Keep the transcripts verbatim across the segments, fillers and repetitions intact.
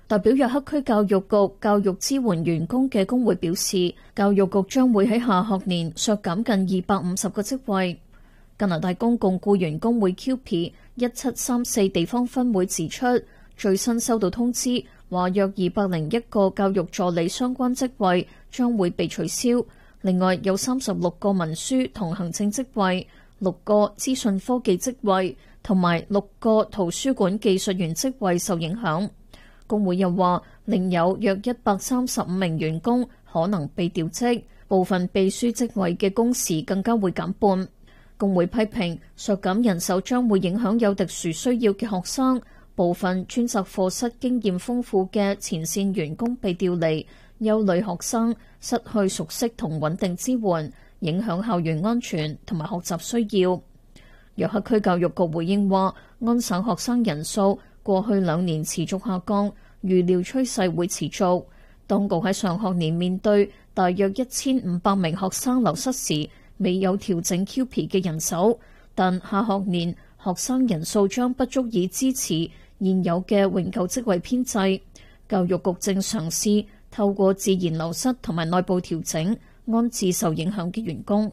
代表約克區教育局教育支援員工嘅工會表示，教育局將會喺下學年削減近二百五十個職位。加拿大公共僱員工會 Q P 一七三四地方分會指出，最新收到通知，話約二百零一個教育助理相關職位將會被取消。另外有三十六個文書同行政職位、六個資訊科技職位同埋六個圖書館技術員職位受影響。工會又話，另有約一百三十五名員工可能被調職，部分秘書職位嘅工時更加會減半。工會批評削減人手將會影響有特殊需要嘅學生，部分專責課室經驗豐富嘅前線員工被調離，憂慮學生失去熟悉同穩定支援，影響校園安全同埋學習需要。約克區教育局回應話，安省學生人數過去兩年持續下降，預料趨勢會持續。當局喺上學年面對大約一千五百名學生流失時，未有調整 Q P 嘅人手，但下學年學生人數將不足以支持現有嘅永久職位編制。教育局正嘗試透過自然流失同埋內部調整，安置受影響嘅員工。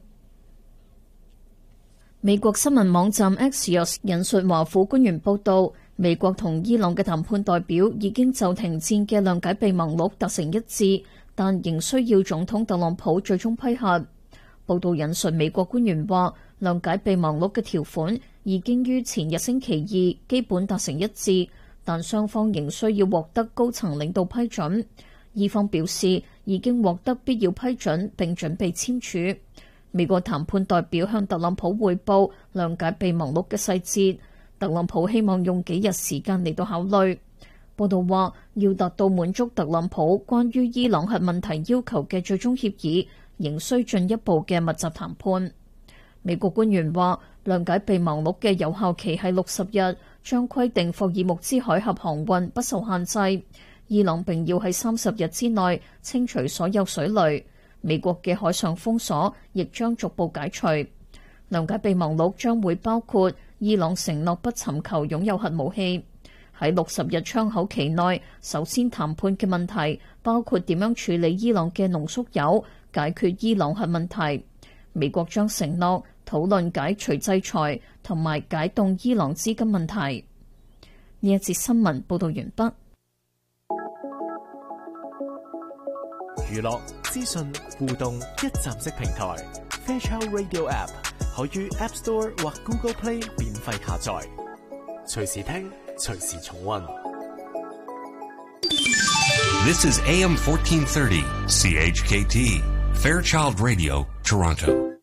美國新聞網站 Axios 引述華府官員報道，美國同伊朗嘅談判代表已經就停戰嘅諒解備忘錄達成一致，但仍需要總統特朗普最終批核。報道引述美國官員話，諒解備忘錄嘅條款已經於前日星期二基本達成一致，但雙方仍需要獲得高層領導批准。伊方表示已經獲得必要批准並準備簽署。美國談判代表向特朗普匯報諒解備忘錄嘅細節，特朗普希望用幾日時間嚟到考慮。報道話，要達到滿足特朗普關於伊朗核問題要求嘅最終協議，仍需進一步嘅密集談判。美國官員話，諒解備忘錄嘅有效期係六十日，將規定霍爾木茲海峽航運不受限制。伊朗並要喺三十日之內清除所有水雷。美國嘅海上封鎖亦將逐步解除。諒解備忘錄將會包括伊朗承諾不尋求擁有核武器。喺六十日窗口期內，首先談判嘅問題包括點樣處理伊朗嘅濃縮鈾，解決伊朗核問題。美國將承諾討論解除制裁同埋解凍伊朗資金問題。呢一節新聞報道完畢。 娛樂、資訊、互動一站式平台 Fairchild Radio App 可於 App Store 或 Google Play 免費下載，隨時聽，隨時重溫。 This is A M fourteen thirty C H K T Fairchild Radio Toronto.